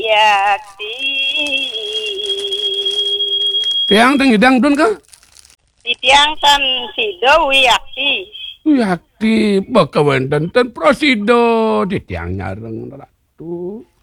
yakti. Tiang teng idang dun ka? Titiang san sido wiyakti. Yakti bakawan dan prosido di tiang nyareng ratu.